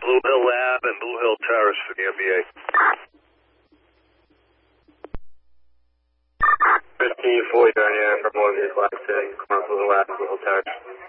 Blue Hill Lab and Blue Hill Terrace for the NBA. 1540 on air from Morgan Class 6, Blue Hill Lab, Blue Hill Terrace.